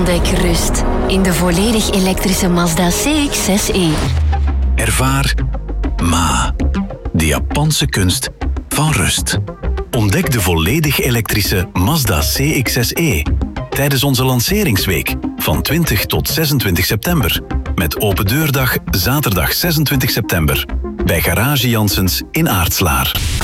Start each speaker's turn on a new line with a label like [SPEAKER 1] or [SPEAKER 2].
[SPEAKER 1] Ontdek rust in de volledig elektrische Mazda CX-6e.
[SPEAKER 2] Ervaar Ma, de Japanse kunst van rust. Ontdek de volledig elektrische Mazda CX-6e tijdens onze lanceringsweek van 20 tot 26 september. Met open deurdag zaterdag 26 september bij Garage Janssens in Aartslaar.